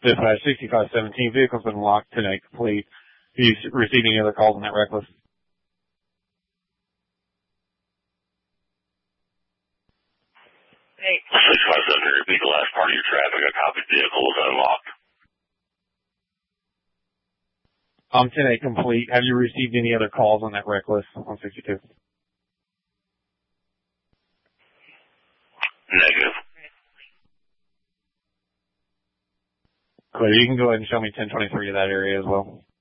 Dispatch 6517, vehicle's been locked, 10-8 complete. Have you received any other calls on that reckless? Hey. 6517, repeat the last part of your traffic. I copied vehicle was unlocked. 10-8 complete. Have you received any other calls on that reckless on 62? Negative. Clear. You can go ahead and show me 1023 to that area as well.